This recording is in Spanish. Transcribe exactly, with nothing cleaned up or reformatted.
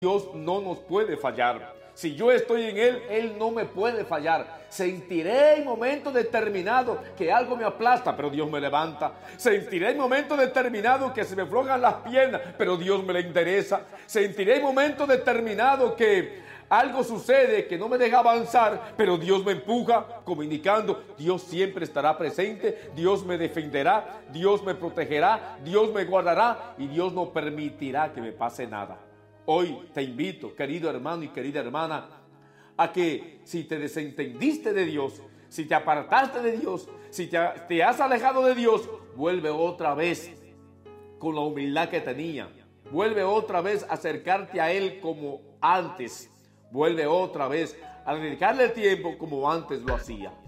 Dios no nos puede fallar. Si yo estoy en Él, Él no me puede fallar. Sentiré en momentos determinados que algo me aplasta, pero Dios me levanta. Sentiré en momentos determinados que se me flojan las piernas, pero Dios me la endereza. Sentiré en momentos determinados que algo sucede que no me deja avanzar, pero Dios me empuja, comunicando. Dios siempre estará presente, Dios me defenderá, Dios me protegerá, Dios me guardará y Dios no permitirá que me pase nada. Hoy te invito, querido hermano y querida hermana, a que si te desentendiste de Dios, si te apartaste de Dios, si te, te has alejado de Dios, vuelve otra vez con la humildad que tenía. Vuelve otra vez a acercarte a Él como antes. Vuelve otra vez a dedicarle el tiempo como antes lo hacía.